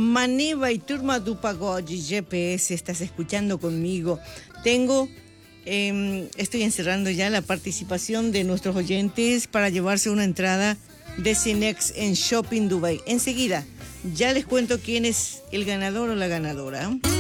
Maneva y Turma du Pagode GPS, estás escuchando conmigo. Estoy encerrando ya la participación de nuestros oyentes para llevarse una entrada de Cinex en Shopping Dubai. Enseguida, ya les cuento quién es el ganador o la ganadora.